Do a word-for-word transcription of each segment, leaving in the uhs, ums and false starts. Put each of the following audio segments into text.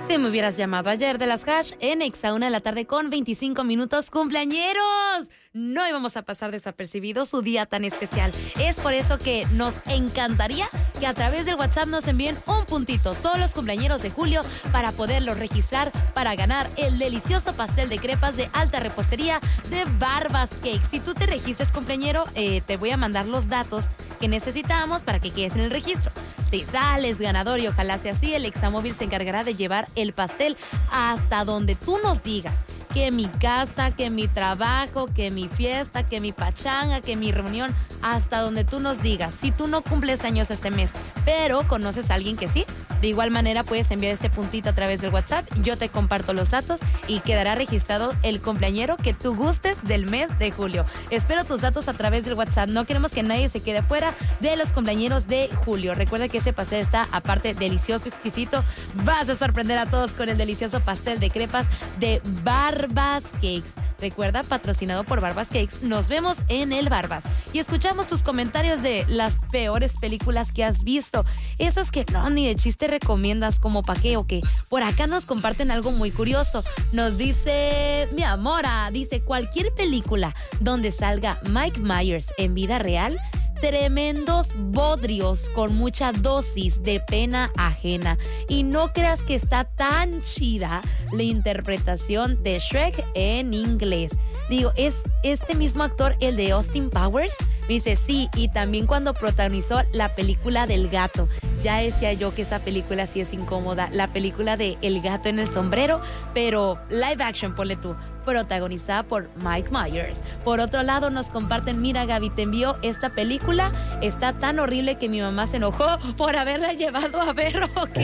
Si me hubieras llamado ayer de las Hash en Exa, una de la tarde con veinticinco minutos, ¡cumpleañeros! No íbamos a pasar desapercibido su día tan especial. Es por eso que nos encantaría que a través del WhatsApp nos envíen un puntito todos los cumpleañeros de julio para poderlos registrar para ganar el delicioso pastel de crepas de alta repostería de Barbas Cakes. Si tú te registres cumpleañero, eh, te voy a mandar los datos que necesitamos para que quedes en el registro. Si sales ganador y ojalá sea así, el Examóvil se encargará de llevar el pastel hasta donde tú nos digas. Que mi casa, que mi trabajo, que mi fiesta, que mi pachanga, que mi reunión, hasta donde tú nos digas. Si tú no cumples años este mes, pero conoces a alguien que sí, de igual manera puedes enviar este puntito a través del WhatsApp. Yo te comparto los datos y quedará registrado el cumpleañero que tú gustes del mes de julio. Espero tus datos a través del WhatsApp. No queremos que nadie se quede fuera de los cumpleañeros de julio. Recuerda que ese pastel está, aparte, delicioso, exquisito. Vas a sorprender a todos con el delicioso pastel de crepas de Barbas Cakes. Recuerda, patrocinado por Barbas Cakes. Nos vemos en el Barbas. Y escuchamos tus comentarios de las peores películas que has visto. Esas que no, ni de chiste recomiendas, como pa' qué o qué. Por acá nos comparten algo muy curioso. Nos dice, mi amora, dice, cualquier película donde salga Mike Myers en vida real, tremendos bodrios con mucha dosis de pena ajena. Y no creas que está tan chida la interpretación de Shrek en inglés. Digo, ¿es este mismo actor el de Austin Powers? Me dice, sí, y también cuando protagonizó la película del gato. Ya decía yo que esa película sí es incómoda. La película de El gato en el sombrero, pero live action, ponle tú. Protagonizada por Mike Myers. Por otro lado, nos comparten, mira, Gaby, te envió esta película, está tan horrible que mi mamá se enojó por haberla llevado a ver, ok.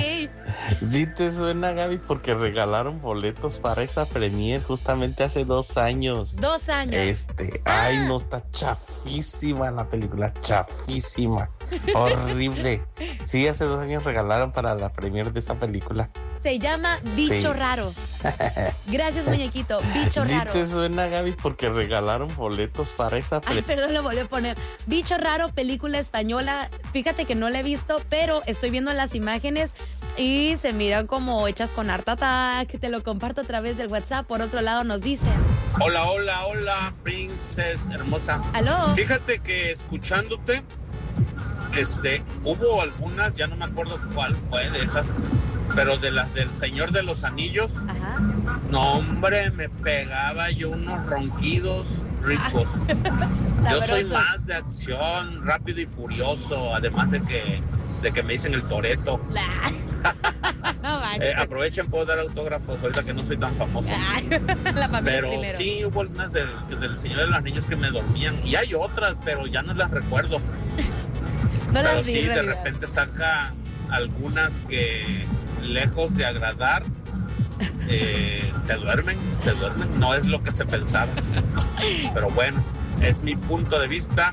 Sí te suena, Gaby, porque regalaron boletos para esa premier justamente hace dos años. Dos años. Este, ah. Ay, no, está chafísima la película, chafísima, horrible. Sí, hace dos años regalaron para la premier de esa película. Se llama Bicho sí. Raro. Gracias, muñequito. Bicho sí Raro. Sí te suena, Gaby, porque regalaron boletos para esa película. Ay, perdón, lo volví a poner. Bicho Raro, película española. Fíjate que no la he visto, pero estoy viendo las imágenes y se miran como hechas con Art Attack. Te lo comparto a través del WhatsApp. Por otro lado nos dicen, hola, hola, hola, princesa hermosa. Aló. Fíjate que escuchándote, este, hubo algunas, ya no me acuerdo cuál fue de esas, pero de las del Señor de los Anillos. Ajá. No, hombre, me pegaba yo unos ronquidos ricos. Yo soy más de acción, rápido y furioso, además de que, de que me dicen el Toretto. No eh, aprovechen, puedo dar autógrafos ahorita que no soy tan famoso. La familia pero primero. Sí, hubo algunas del, del Señor de los Anillos que me dormían. Y hay otras, pero ya no las recuerdo. No pero las vi, sí, de realidad. repente saca algunas que, lejos de agradar, eh, te duermen, te duermen. No es lo que se pensaba. Pero bueno, es mi punto de vista.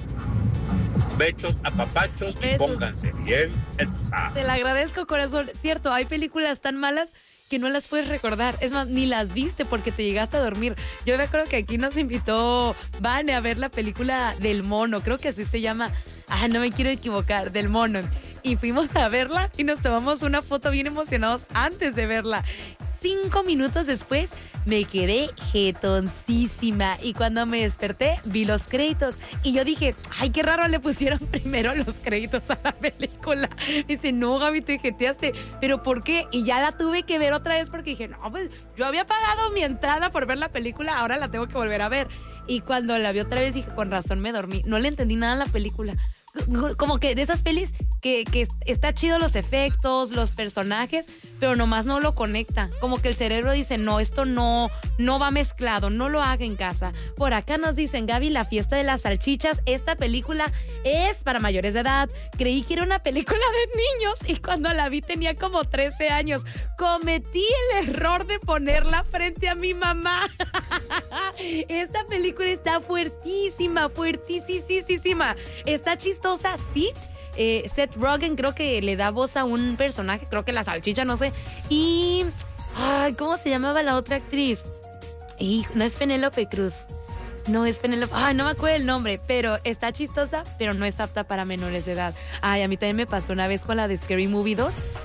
Bechos, apapachos. Besos. Y pónganse bien pensados. Te lo agradezco, corazón. Cierto, hay películas tan malas que no las puedes recordar. Es más, ni las viste porque te llegaste a dormir. Yo me acuerdo que aquí nos invitó Vane a ver la película del mono. Creo que así se llama. Ah, no me quiero equivocar, del mono. Y fuimos a verla y nos tomamos una foto bien emocionados antes de verla. Cinco minutos después me quedé jetoncísima. Y cuando me desperté, vi los créditos. Y yo dije, ay, qué raro, le pusieron primero los créditos a la película. Dice, no, Gaby, te jeteaste. ¿Pero por qué? Y ya la tuve que ver otra vez porque dije, no, pues yo había pagado mi entrada por ver la película, ahora la tengo que volver a ver. Y cuando la vi otra vez dije, con razón me dormí. No le entendí nada a la película. Como que de esas pelis que, que está chido los efectos, los personajes, pero nomás no lo conecta. Como que el cerebro dice, no, esto no, no va mezclado, no lo haga en casa. Por acá nos dicen, Gaby, La fiesta de las salchichas, esta película es para mayores de edad. Creí que era una película de niños y cuando la vi tenía como trece años. Cometí el error de ponerla frente a mi mamá. Esta película está fuertísima, fuertísima. Está chistosa, sí. Eh, Seth Rogen creo que le da voz a un personaje, creo que la salchicha, no sé. Y, ay, ¿cómo se llamaba la otra actriz? Y no es Penélope Cruz. No es Penélope, ay, no me acuerdo el nombre, pero está chistosa, pero no es apta para menores de edad. Ay, a mí también me pasó una vez con la de Scary Movie dos,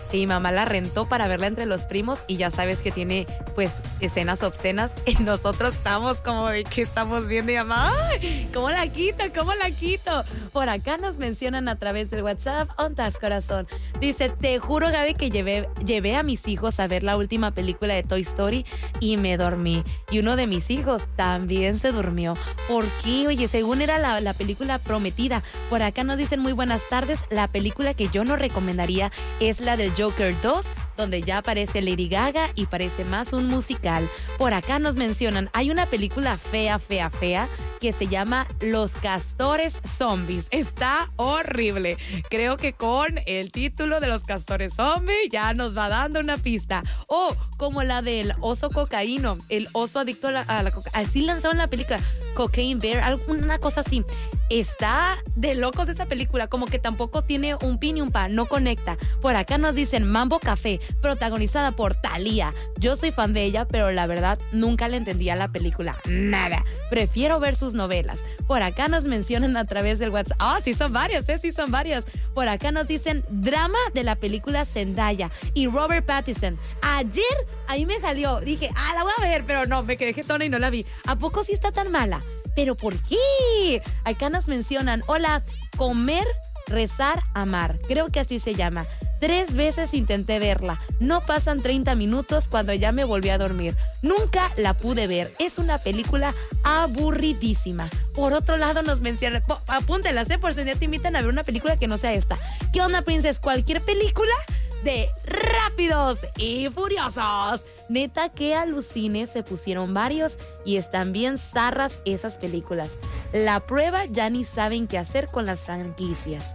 y mi mamá la rentó para verla entre los primos y ya sabes que tiene pues escenas obscenas y nosotros estamos como de que estamos viendo y mamá, ¡ay! ¿Cómo la quito? ¿Cómo la quito? Por acá nos mencionan a través del WhatsApp, ontas corazón. Dice, te juro Gaby que llevé, llevé a mis hijos a ver la última película de Toy Story y me dormí. Y uno de mis hijos también se durmió. ¿Por qué? Oye, según era la, la película prometida. Por acá nos dicen muy buenas tardes. La película que yo no recomendaría es la del Joker dos, donde ya aparece Lady Gaga y parece más un musical. Por acá nos mencionan, hay una película fea, fea, fea que se llama Los Castores Zombies. Está horrible. Creo que con el título de Los Castores Zombies ya nos va dando una pista. O como la del oso cocaíno, el oso adicto a la, a la cocaína. Así lanzaron la película, Cocaine Bear, alguna cosa así. Está de locos esa película, como que tampoco tiene un pin y un pa, no conecta. Por acá nos dicen Mambo Café, protagonizada por Thalía. Yo soy fan de ella, pero la verdad nunca le entendía la película. Nada. Prefiero ver sus novelas. Por acá nos mencionan a través del WhatsApp. Ah, oh, sí son varias, eh, sí son varias. Por acá nos dicen drama de la película Zendaya y Robert Pattinson. Ayer ahí me salió, dije, ah, la voy a ver, pero no, me quedé jetona y no la vi. ¿A poco sí está tan mala? ¿Pero por qué? Acá nos mencionan, hola, comer, rezar, amar. Creo que así se llama. Tres veces intenté verla. No pasan treinta minutos cuando ya me volví a dormir. Nunca la pude ver. Es una película aburridísima. Por otro lado nos mencionan, apúntelas, ¿eh? Por si un día te invitan a ver una película que no sea esta. ¿Qué onda, Princess? ¿Cualquier película? De Rápidos y Furiosos. Neta que alucine, se pusieron varios y están bien zarras esas películas. La prueba, ya ni saben qué hacer con las franquicias.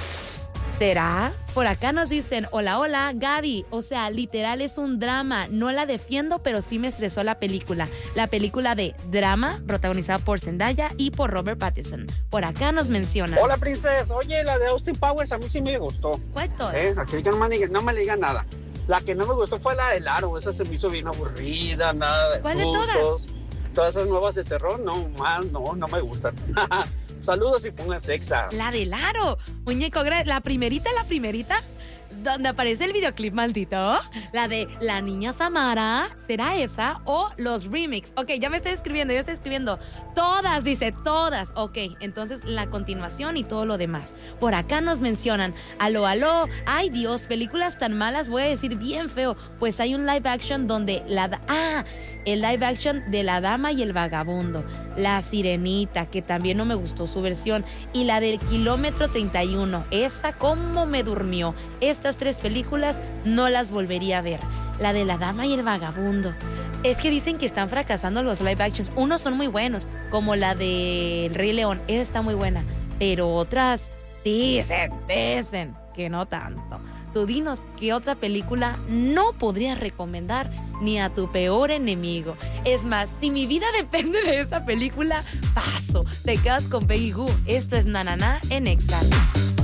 ¿Será? Por acá nos dicen, hola, hola, Gaby. O sea, literal es un drama. No la defiendo, pero sí me estresó la película. La película de drama, protagonizada por Zendaya y por Robert Pattinson. Por acá nos mencionan. Hola, princesa. Oye, la de Austin Powers a mí sí me gustó. ¿Cuál todas? ¿Eh? Aquí que no me, no me le digan nada. La que no me gustó fue la del Aro. Esa se me hizo bien aburrida, nada de ¿Cuál frutos. de todas? Todas esas nuevas de terror, no, más, no, no me gustan. Saludos y pongan sexa. La del Aro. Muñeco, la primerita, la primerita, donde aparece el videoclip maldito. La de La Niña Samara. ¿Será esa? O los remix. Ok, ya me estoy escribiendo, ya estoy escribiendo. Todas, dice, todas. Ok, entonces la continuación y todo lo demás. Por acá nos mencionan, aló, aló. Ay, Dios, películas tan malas, voy a decir bien feo. Pues hay un live action donde la... Ah, el live action de La Dama y el Vagabundo, La Sirenita, que también no me gustó su versión, y la del Kilómetro treinta y uno, esa como me durmió. Estas tres películas no las volvería a ver. La de La Dama y el Vagabundo. Es que dicen que están fracasando los live actions. Unos son muy buenos, como la de El Rey León, esa está muy buena, pero otras dicen, dicen que no tanto. Tú dinos qué otra película no podrías recomendar ni a tu peor enemigo. Es más, si mi vida depende de esa película, paso. Te quedas con Peggy Goo. Esto es Nananá en Exa.